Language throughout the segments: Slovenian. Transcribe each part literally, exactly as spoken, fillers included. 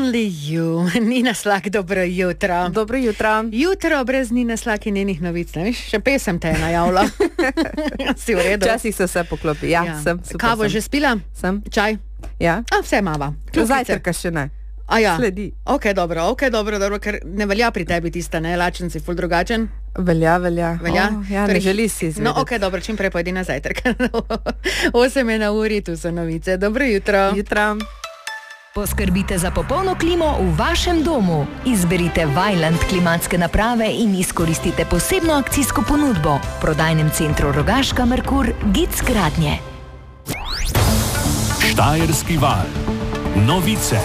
Only you. Nina Slak, dobro jutro. Dobro jutro. Jutro brez Nine Slak in njenih novic. Ne, viš, še pesem te je najavila. Si v redu? Včasih se vse poklopi. Ja, ja. sem. Kavo sem. že spila? Sem. Čaj? Ja. A, vse mava. Zajtrka še ne. A ja. Sledi. Ok, dobro, ok, dobro, dobro, ker ne velja pri tebi tista, ne, lačen si, ful drugačen. Velja, velja. Velja? Oh, ja, torej, ne želi si izvedeti. No, ok, dobro, čim prej pojdi na zajtrk. Osem je na uri, tu so novice. Dobro jutro. Jutro. Poskrbite za popolno klimo v vašem domu. Izberite Vaillant klimatske naprave in izkoristite posebno akcijsko ponudbo. V prodajnem centru Rogaška Merkur Gic Gradnje. Štajerski val. Novice.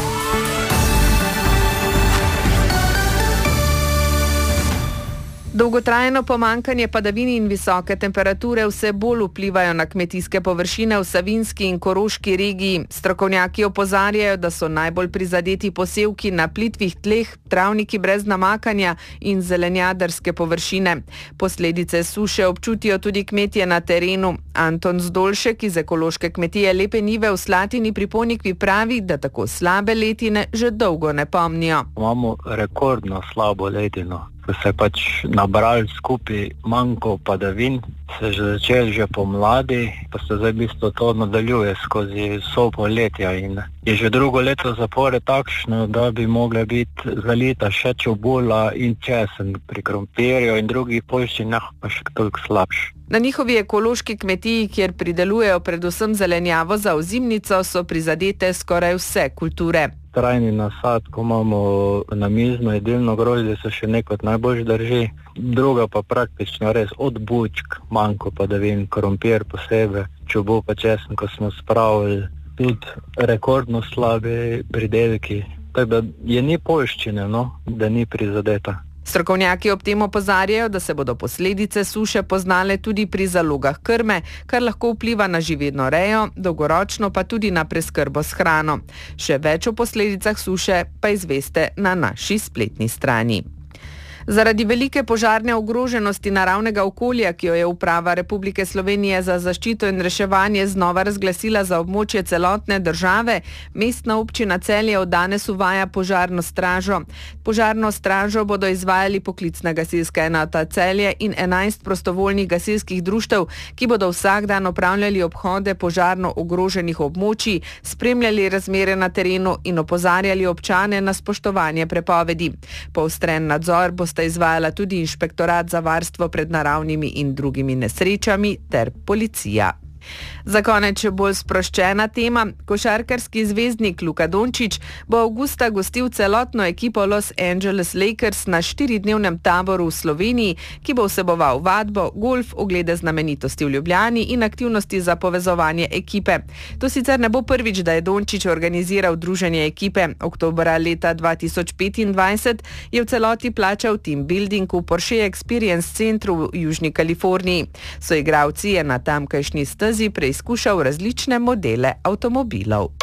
Dolgotrajno pomankanje padavin in visoke temperature vse bolj vplivajo na kmetijske površine v Savinjski in Koroški regiji. Strokovnjaki opozarjajo, da so najbolj prizadeti posevki na plitvih tleh, travniki brez namakanja in zelenjadarske površine. Posledice suše občutijo tudi kmetje na terenu. Anton Zdolšek iz ekološke kmetije Lepe Nive v Slatini pri Ponikvi pravi, da tako slabe letine že dolgo ne pomnijo. Imamo rekordno slabo letino. Ko se je pač nabrali skupaj manjko padavin, se je že začel že pomladi, pa se zdaj v bistvu to nadaljuje skozi vso poletje in je že drugo leto zapored takšno, da bi mogla biti zalita še čebula in česen pri krompirju in drugih poljščinah pa še toliko slabš. Na njihovi ekološki kmetiji, kjer pridelujejo predvsem zelenjavo za ozimnico, so prizadete skoraj vse kulture. Trajni nasad, ko imamo namizno jedilno grozdje, se še nekot najbolj drži. Druga pa praktično res od bučk, manjko padavin, krompir posebej, čebulo pa česen, ko smo spravili, tudi rekordno slabi pridelki. Tako da je ni poljščine, no, da ni prizadeta. Strokovnjaki ob tem opozarjajo, da se bodo posledice suše poznale tudi pri zalogah krme, kar lahko vpliva na živinorejo, dolgoročno pa tudi na preskrbo s hrano. Še več o posledicah suše pa izveste na naši spletni strani. Zaradi velike požarne ogroženosti naravnega okolja, ki jo je Uprava Republike Slovenije za zaščito in reševanje znova razglasila za območje celotne države, Mestna občina Celje od danes uvaja požarno stražo. Požarno stražo bodo izvajali poklicna gasilska enota Celje in enajst prostovoljnih gasilskih društev, ki bodo vsak dan opravljali obhode požarno ogroženih območij, spremljali razmere na terenu in opozarjali občane na spoštovanje prepovedi. Poostren nadzor bo sta izvajala tudi Inšpektorat za varstvo pred naravnimi in drugimi nesrečami ter policija. Za konec še bolj sproščena tema. Košarkarski zvezdnik Luka Dončić bo avgusta gostil celotno ekipo Los Angeles Lakers na štiridnevnem taboru v Sloveniji, ki bo vseboval vadbo, golf, oglede znamenitosti v Ljubljani in aktivnosti za povezovanje ekipe. To sicer ne bo prvič, da je Dončić organiziral druženje ekipe. Oktobra leta dva tisoč petindvajset je v celoti plačal team building v Porsche Experience centru v Južni Kaliforniji. Soigralci je na tamkajšnji stezi preizkušal različne modele avtomobilov.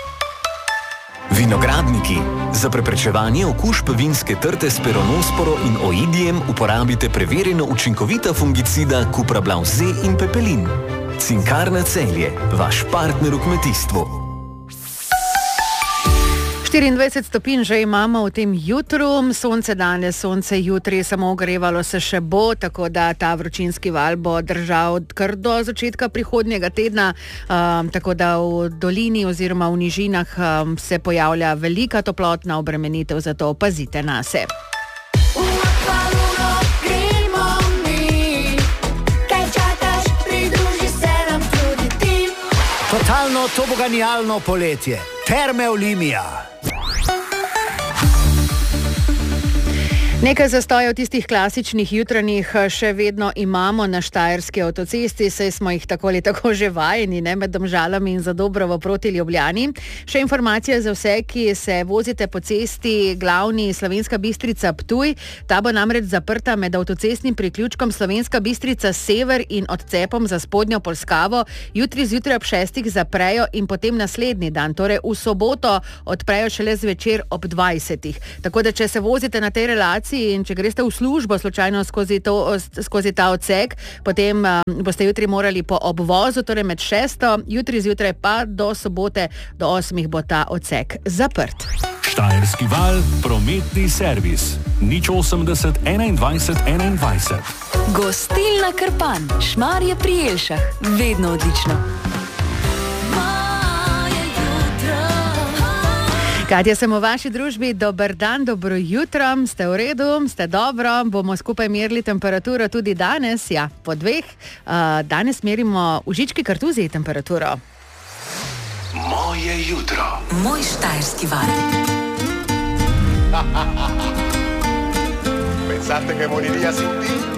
Vinogradniki. Za preprečevanje okužb vinske trte s peronosporo in oidijem uporabite preverjeno učinkovita fungicida Cuprablav Z in Pepelin. Cinkarna Celje, vaš partner v kmetijstvu. štiriindvajset stopinj že imamo v tem jutru, sonce danes, sonce jutri, samo ogrevalo se še bo, tako da ta vročinski val bo držal kar do začetka prihodnjega tedna, um, tako da v dolini oziroma v nižinah um, se pojavlja velika toplotna obremenitev, zato pazite nase. Totalno toboganijalno poletje. Terme Olimia. Nekaj zastojev tistih klasičnih jutranjih še vedno imamo na štajerski avtocesti, saj smo jih tako ali tako že vajeni, ne, med Domžalami in Zadobrovo proti Ljubljani. Še informacija za vse, ki se vozite po cesti glavni Slovenska Bistrica Ptuj. Ta bo namreč zaprta med avtocestnim priključkom Slovenska Bistrica Sever in odcepom za spodnjo Polskavo. Jutri zjutraj ob šestih zaprejo in potem naslednji dan, torej v soboto, odprejo šele zvečer ob dvajsetih. Tako da, če se vozite na tej relaciji in če greste v službo slučajno skozi, to, skozi ta odsek, potem um, boste jutri morali po obvozu, torej med šesto, jutri zjutraj pa do sobote do osmih bo ta odsek zaprt. Štajerski val, prometni servis. nič osemdeset enaindvajset enaindvajset. Gostilna Krpan, Šmarje pri Jelšah, vedno odlično. Katja, sem v vaši družbi, dober dan, dobro jutro, ste v redu, ste dobro, bomo skupaj merili temperaturo tudi danes, ja, po dveh. Uh, danes merimo v Žički Kartuziji temperaturo. Moje jutro. Moj štajerski val. Pensaste que moriría sin ti?